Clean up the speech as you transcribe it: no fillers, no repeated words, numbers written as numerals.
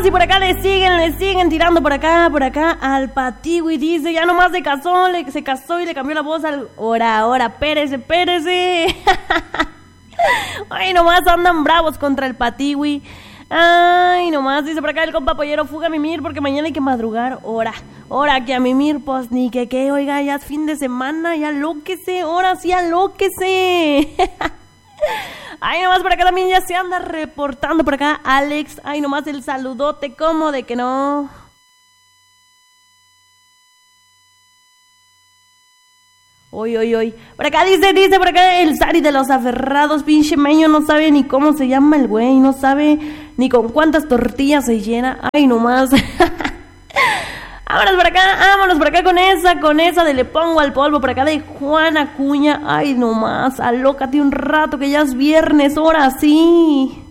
y por acá le siguen tirando por acá al Patiwi. Dice, ya nomás se casó y le cambió la voz al... Ahora, Pérez. Ay, nomás andan bravos contra el Patiwi. Ay, nomás, dice por acá el compa Pollero, fuga a mimir porque mañana hay que madrugar. Ahora que a mimir, pues ni que, oiga, ya es fin de semana, ya alóquese, ahora sí alóquese. Ay, nomás por acá también ya se anda reportando por acá Alex. Ay, nomás el saludote, ¿cómo de que no? Oy. Por acá dice por acá el Sari de los aferrados, pinche meño, no sabe ni cómo se llama el güey, no sabe ni con cuántas tortillas se llena. Ay, nomás. Vámonos por acá con esa de le pongo al polvo, por acá de Juan Acuña. Ay, nomás, alócate un rato que ya es viernes, ahora sí.